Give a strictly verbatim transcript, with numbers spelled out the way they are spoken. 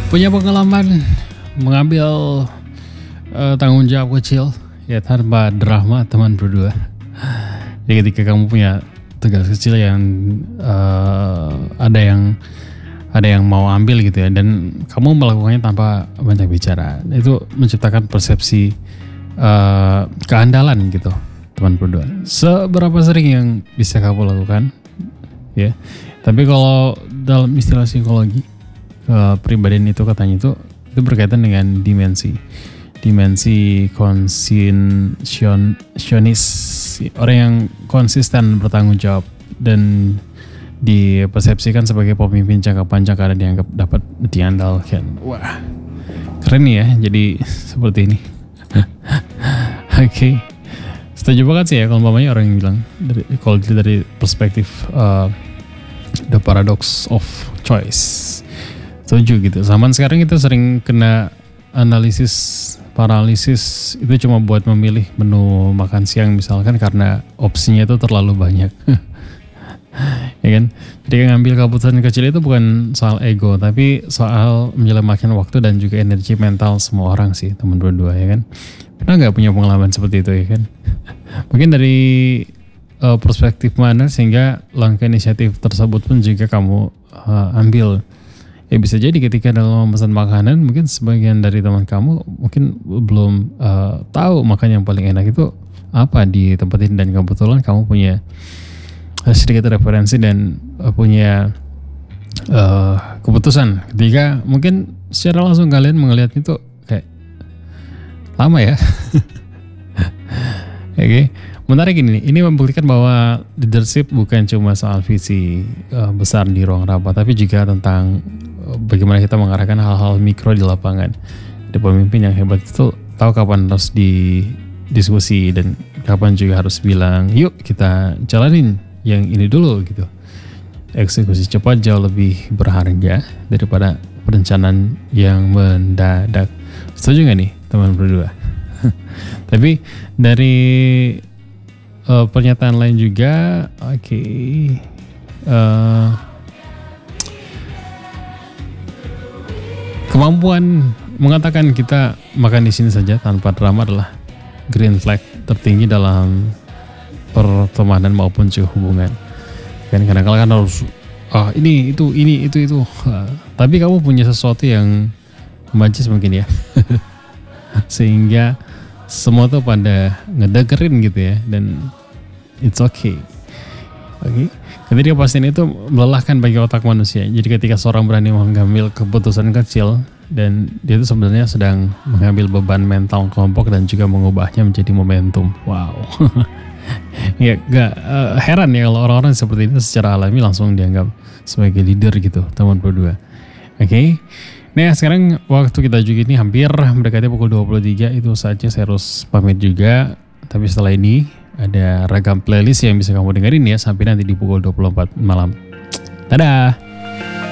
Punya pengalaman mengambil uh, tanggung jawab kecil ya tanpa drama teman berdua. Jadi ketika kamu punya tugas kecil yang uh, ada yang ada yang mau ambil gitu ya, dan kamu melakukannya tanpa banyak bicara, itu menciptakan persepsi uh, keandalan gitu teman berdua. Seberapa sering yang bisa kamu lakukan ya, tapi kalau dalam istilah psikologi kepribadian itu katanya itu itu berkaitan dengan dimensi dimensi konsinsionis, orang yang konsisten bertanggung jawab dan dipersepsikan sebagai pemimpin jangka panjang karena dianggap dapat diandalkan. Wah, keren ya jadi seperti ini. Oke, okay. Setuju banget sih ya kalau mamanya orang yang bilang dari, kalau dari perspektif uh, the paradox of choice. Setuju gitu. Zaman sekarang kita sering kena analisis paralisis, itu cuma buat memilih menu makan siang misalkan karena opsinya itu terlalu banyak. Ya kan? Jadi ngambil keputusan kecil itu bukan soal ego, tapi soal menyelamatkan waktu dan juga energi mental semua orang sih, teman berdua ya kan. Pernah nggak punya pengalaman seperti itu ya kan? Mungkin dari uh, perspektif mana sehingga langkah inisiatif tersebut pun juga kamu uh, ambil. Ya bisa jadi ketika dalam memesan makanan mungkin sebagian dari teman kamu mungkin belum uh, tahu makan yang paling enak itu apa di tempat ini, dan kebetulan kamu punya sedikit referensi dan uh, punya uh, keputusan ketika mungkin secara langsung kalian melihat itu kayak lama ya. Oke, okay. Menarik ini. Ini membuktikan bahwa leadership bukan cuma soal visi uh, besar di ruang rapat, tapi juga tentang bagaimana kita mengarahkan hal-hal mikro di lapangan. Ada pemimpin yang hebat itu tahu kapan harus didiskusi dan kapan juga harus bilang, yuk kita jalanin yang ini dulu gitu. Eksekusi cepat jauh lebih berharga daripada perencanaan yang mendadak. Setuju gak nih teman berdua? Tapi dari uh, pernyataan lain juga, oke. Okay, uh, kemampuan mengatakan kita makan di sini saja tanpa drama adalah green flag tertinggi dalam pertemanan maupun juga hubungan. Kan kadang-kadang kan harus ah ini itu ini itu itu. Tapi kamu punya sesuatu yang majis mungkin ya. Sehingga semua tuh pada ngedengerin gitu ya, dan it's okay. Oke. Okay. Ketika kepastian itu melelahkan bagi otak manusia. Jadi ketika seorang berani mengambil keputusan kecil dan dia itu sebenarnya sedang mengambil beban mental kelompok dan juga mengubahnya menjadi momentum. Wow. Ya gak uh, heran ya kalau orang-orang seperti itu secara alami langsung dianggap sebagai leader gitu, teman berdua. Oke. Okay. Nah sekarang waktu kita juga ini hampir mendekati pukul dua puluh tiga, itu saja saya harus pamit juga. Tapi setelah ini ada ragam playlist yang bisa kamu dengerin ya sampai nanti di pukul dua puluh empat malam. Dadah.